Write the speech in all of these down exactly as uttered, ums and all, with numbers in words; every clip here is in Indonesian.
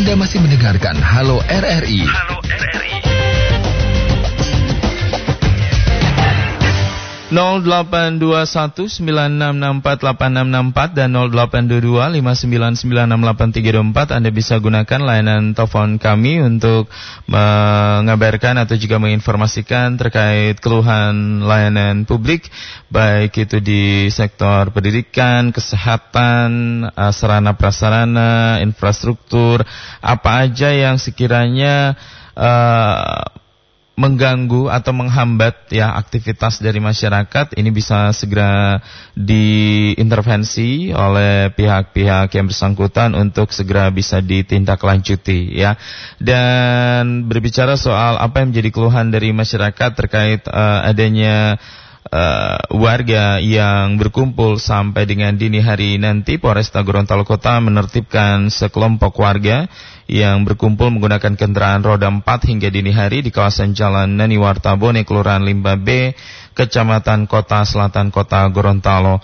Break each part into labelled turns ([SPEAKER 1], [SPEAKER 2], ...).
[SPEAKER 1] Anda masih mendengarkan Halo R R I.
[SPEAKER 2] Halo R R I.
[SPEAKER 3] nol delapan dua satu sembilan enam enam empat delapan enam enam empat dan nol delapan dua dua lima sembilan sembilan enam delapan tiga dua empat. Anda bisa gunakan layanan telepon kami untuk mengabarkan atau juga menginformasikan terkait keluhan layanan publik, baik itu di sektor pendidikan, kesehatan, sarana prasarana, infrastruktur, apa aja yang sekiranya uh, mengganggu atau menghambat ya aktivitas dari masyarakat. Ini bisa segera diintervensi oleh pihak-pihak yang bersangkutan untuk segera bisa ditindaklanjuti ya. Dan berbicara soal apa yang menjadi keluhan dari masyarakat terkait uh, adanya Uh, warga yang berkumpul sampai dengan dini hari nanti, Polresta Gorontalo Kota menertibkan sekelompok warga yang berkumpul menggunakan kendaraan roda empat hingga dini hari di kawasan Jalan Nani Wartabone, Kelurahan Limba B, Kecamatan Kota Selatan, Kota Gorontalo.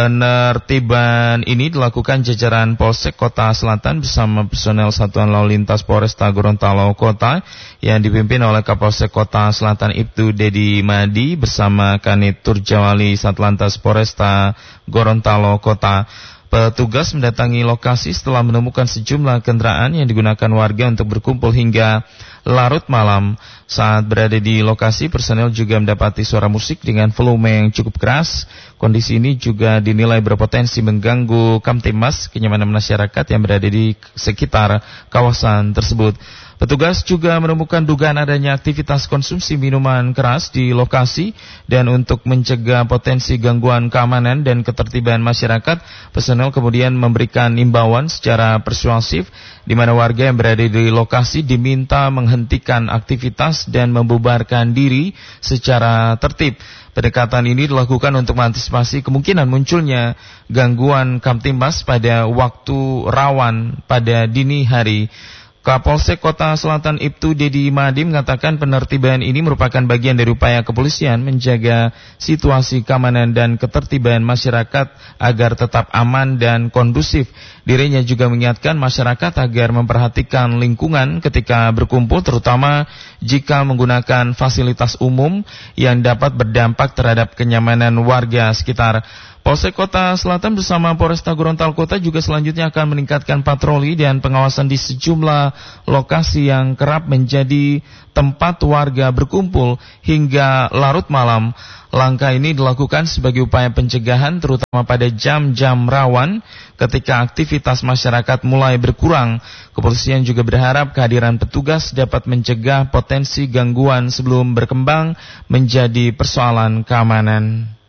[SPEAKER 3] Penertiban ini dilakukan jajaran Polsek Kota Selatan bersama personel Satuan Lalu Lintas Polresta Gorontalo Kota yang dipimpin oleh Kapolsek Kota Selatan Ibtu Dedi Madi bersama Kanit Turjawali Satlantas Polresta Gorontalo Kota. Petugas mendatangi lokasi setelah menemukan sejumlah kendaraan yang digunakan warga untuk berkumpul hingga larut malam. Saat berada di lokasi, personel juga mendapati suara musik dengan volume yang cukup keras. Kondisi ini juga dinilai berpotensi mengganggu Kamtimas, kenyamanan masyarakat yang berada di sekitar kawasan tersebut. Petugas juga menemukan dugaan adanya aktivitas konsumsi minuman keras di lokasi, dan untuk mencegah potensi gangguan keamanan dan ketertiban masyarakat, personel kemudian memberikan imbauan secara persuasif di mana warga yang berada di lokasi diminta menghentikan aktivitas dan membubarkan diri secara tertib. Pendekatan ini dilakukan untuk mengantisipasi kemungkinan munculnya gangguan Kamtimas pada waktu rawan pada dini hari. Kapolsek Kota Selatan Ibtu Dedi Madi mengatakan penertiban ini merupakan bagian dari upaya kepolisian menjaga situasi keamanan dan ketertiban masyarakat agar tetap aman dan kondusif. Dirinya juga mengingatkan masyarakat agar memperhatikan lingkungan ketika berkumpul, terutama jika menggunakan fasilitas umum yang dapat berdampak terhadap kenyamanan warga sekitar. Polsek Kota Selatan bersama Polresta Gorontalo Kota juga selanjutnya akan meningkatkan patroli dan pengawasan di sejumlah lokasi yang kerap menjadi tempat warga berkumpul hingga larut malam. Langkah ini dilakukan sebagai upaya pencegahan terutama pada jam-jam rawan ketika aktivitas masyarakat mulai berkurang. Kepolisian juga berharap kehadiran petugas dapat mencegah potensi gangguan sebelum berkembang menjadi persoalan keamanan.